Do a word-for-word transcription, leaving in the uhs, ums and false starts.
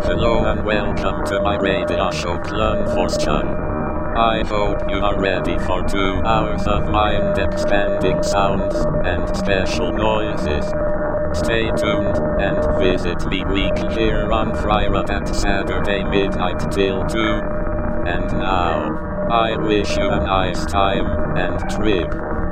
Hello and welcome to my radio show Clun Fortune. I hope you are ready for two hours of mind-expanding sounds and special noises. Stay tuned and visit me weekly here on Friday at Saturday midnight till two. And now, I wish you a nice time and trip.